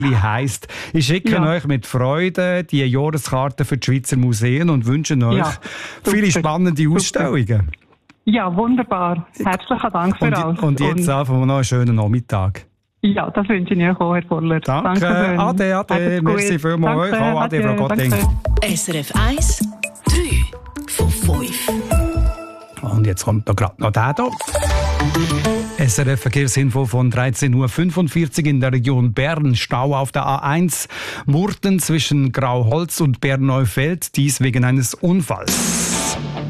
heisst. Ich schicke euch mit Freude die Jahreskarte für die Schweizer Museen und wünsche euch viele spannende Ausstellungen. Ja, wunderbar. Herzlichen Dank für alles. Und jetzt einfach noch einen schönen Nachmittag. Ja, das wünsche ich euch auch, Herr Voller. Danke. Ade. Merci vielmals. Auch Ade, Frau Gotting. SRF 1, 3 von 5. Und jetzt kommt da gerade noch der hier. SRF Verkehrsinfo von 13.45 Uhr in der Region Bern. Stau auf der A1 Murten zwischen Grauholz und Bernneufeld. Dies wegen eines Unfalls.